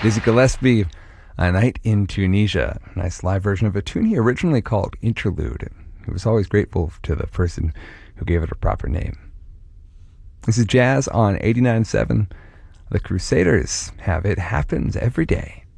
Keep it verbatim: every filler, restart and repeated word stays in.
Dizzy Gillespie, A Night in Tunisia. Nice live version of a tune he originally called Interlude. He was always grateful to the person who gave it a proper name. This is Jazz on eighty-nine point seven. The Crusaders have It Happens Every Day.